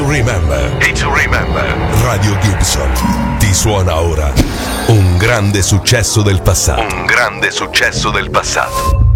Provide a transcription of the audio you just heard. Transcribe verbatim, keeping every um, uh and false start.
remember. Day to remember. Radio Gibson ti suona ora un grande successo del passato. Un grande successo del passato.